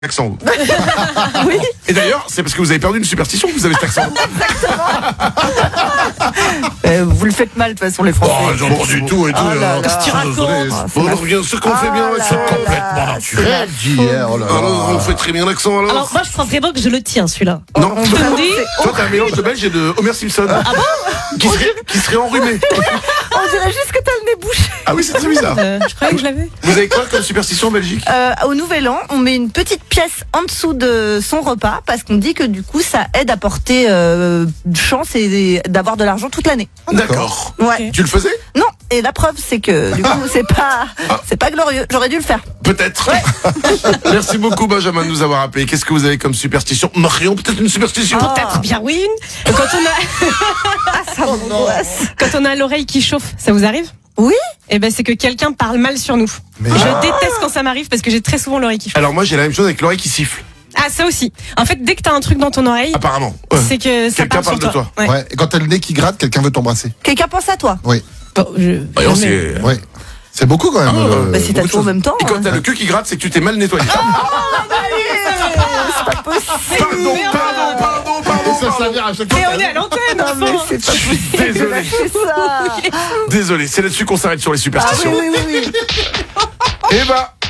accent. Oui. Et d'ailleurs, c'est parce que vous avez perdu une superstition que vous avez cet accent. Vous le faites mal de toute façon les Français. Oh, j'en pas du tout et tout. Oh là là. Qu'est-ce que tu racontes? Bon, bien sûr qu'on fait bien l'accent. Complètement naturel d'hier. Oh là là. Alors, on fait très bien l'accent alors. Alors moi je crois vraiment que je le tiens celui-là. Non, On toi, va dit. toi t'as un mélange de belge et de Homer Simpson. Ah bon? Qui serait enrhumé. On dirait juste que t'as le nez bouché. Ah oui, c'est très bizarre. Je croyais que je l'avais. Vous avez quoi comme superstition en Belgique? Au Nouvel An, on met une petite pièce en dessous de son repas parce qu'on dit que du coup ça aide à porter chance et d'avoir de l'argent toute l'année. D'accord. Ouais. Tu le faisais? Non, et la preuve c'est que du coup c'est pas glorieux. J'aurais dû le faire. Peut-être. Merci beaucoup Benjamin de nous avoir appelé. Qu'est-ce que vous avez comme superstition? Marion, peut-être une superstition? Peut-être bien oui une. Ça m'angoisse. Quand on a l'oreille qui chauffe, ça vous arrive? Oui. Eh ben c'est que quelqu'un parle mal sur nous. Mais Je déteste quand ça m'arrive parce que j'ai très souvent l'oreille qui chauffe. Alors moi j'ai la même chose avec l'oreille qui siffle. Ah ça aussi. En fait dès que t'as un truc dans ton oreille, Apparemment. c'est que ça Quelqu'un parle parle sur de toi. Ouais. ouais. Et quand t'as le nez qui gratte, quelqu'un veut t'embrasser. Quelqu'un pense à toi. Oui. Bon, Voyons, jamais. c'est... Oui. C'est beaucoup quand même. Bah, si t'as beaucoup de tout en choses. même temps. Et quand t'as le queue qui gratte, c'est que tu t'es mal nettoyé. C'est pas possible. Pardon. Et ça s'avère à chaque fois. Et on est à l'antenne Non mais enfin. c'est pas possible. Désolé. C'est ça. Désolé, c'est là-dessus qu'on s'arrête sur les Ah oui superstitions. oui oui oui. Eh ben,